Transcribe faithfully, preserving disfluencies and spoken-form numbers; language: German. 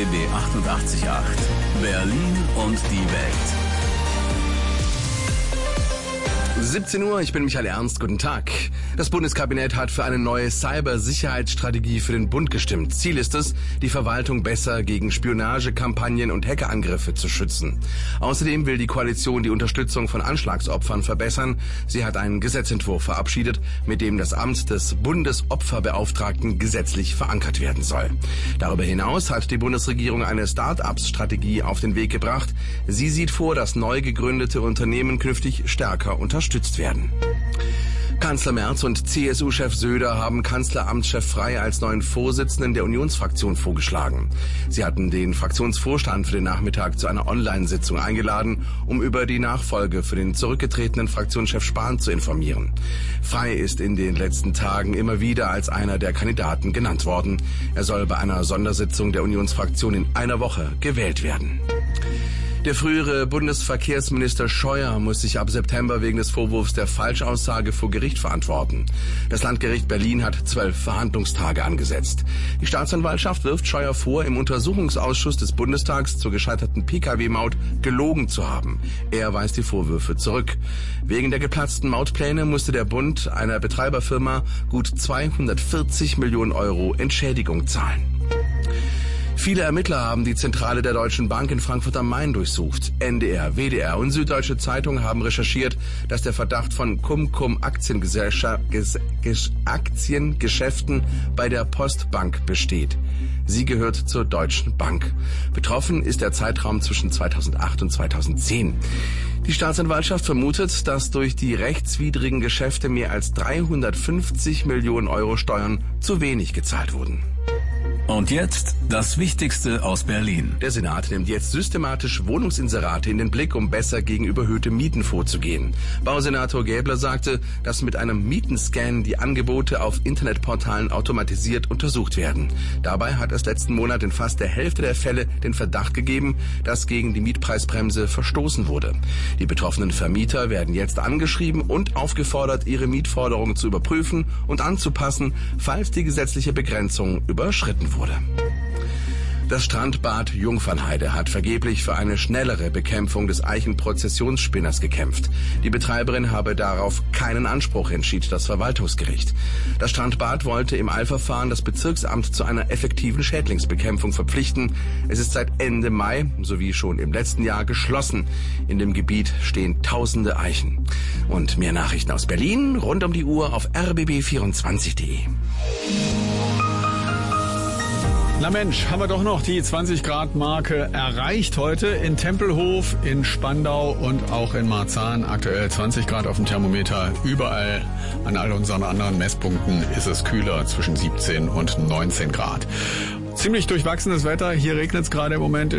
R B B achtundachtzig Komma acht. Berlin und die Welt. siebzehn Uhr, ich bin Michael Ernst, guten Tag. Das Bundeskabinett hat für eine neue Cybersicherheitsstrategie für den Bund gestimmt. Ziel ist es, die Verwaltung besser gegen Spionagekampagnen und Hackerangriffe zu schützen. Außerdem will die Koalition die Unterstützung von Anschlagsopfern verbessern. Sie hat einen Gesetzentwurf verabschiedet, mit dem das Amt des Bundesopferbeauftragten gesetzlich verankert werden soll. Darüber hinaus hat die Bundesregierung eine Start-ups-Strategie auf den Weg gebracht. Sie sieht vor, dass neu gegründete Unternehmen künftig stärker unterstützt werden. Kanzler Merz und C S U-Chef Söder haben Kanzleramtschef Frey als neuen Vorsitzenden der Unionsfraktion vorgeschlagen. Sie hatten den Fraktionsvorstand für den Nachmittag zu einer Online-Sitzung eingeladen, um über die Nachfolge für den zurückgetretenen Fraktionschef Spahn zu informieren. Frey ist in den letzten Tagen immer wieder als einer der Kandidaten genannt worden. Er soll bei einer Sondersitzung der Unionsfraktion in einer Woche gewählt werden. Der frühere Bundesverkehrsminister Scheuer muss sich ab September wegen des Vorwurfs der Falschaussage vor Gericht verantworten. Das Landgericht Berlin hat zwölf Verhandlungstage angesetzt. Die Staatsanwaltschaft wirft Scheuer vor, im Untersuchungsausschuss des Bundestags zur gescheiterten P K W-Maut gelogen zu haben. Er weist die Vorwürfe zurück. Wegen der geplatzten Mautpläne musste der Bund einer Betreiberfirma gut zweihundertvierzig Millionen Euro Entschädigung zahlen. Viele Ermittler haben die Zentrale der Deutschen Bank in Frankfurt am Main durchsucht. N D R, W D R und Süddeutsche Zeitung haben recherchiert, dass der Verdacht von Cum-Cum-Aktiengeschäften bei der Postbank besteht. Sie gehört zur Deutschen Bank. Betroffen ist der Zeitraum zwischen zweitausendacht und zweitausendzehn. Die Staatsanwaltschaft vermutet, dass durch die rechtswidrigen Geschäfte mehr als dreihundertfünfzig Millionen Euro Steuern zu wenig gezahlt wurden. Und jetzt das Wichtigste aus Berlin. Der Senat nimmt jetzt systematisch Wohnungsinserate in den Blick, um besser gegen überhöhte Mieten vorzugehen. Bausenator Gäbler sagte, dass mit einem Mietenscan die Angebote auf Internetportalen automatisiert untersucht werden. Dabei hat es letzten Monat in fast der Hälfte der Fälle den Verdacht gegeben, dass gegen die Mietpreisbremse verstoßen wurde. Die betroffenen Vermieter werden jetzt angeschrieben und aufgefordert, ihre Mietforderungen zu überprüfen und anzupassen, falls die gesetzliche Begrenzung überschritten wurde. Das Strandbad Jungfernheide hat vergeblich für eine schnellere Bekämpfung des Eichenprozessionsspinners gekämpft. Die Betreiberin habe darauf keinen Anspruch, entschied das Verwaltungsgericht. Das Strandbad wollte im Eilverfahren das Bezirksamt zu einer effektiven Schädlingsbekämpfung verpflichten. Es ist seit Ende Mai, sowie schon im letzten Jahr, geschlossen. In dem Gebiet stehen tausende Eichen. Und mehr Nachrichten aus Berlin rund um die Uhr auf r b b vierundzwanzig punkt d e. Na Mensch, haben wir doch noch die zwanzig Grad Marke erreicht heute in Tempelhof, in Spandau und auch in Marzahn. Aktuell zwanzig Grad auf dem Thermometer. Überall an all unseren anderen Messpunkten ist es kühler, zwischen siebzehn und neunzehn Grad. Ziemlich durchwachsenes Wetter. Hier regnet es gerade im Moment.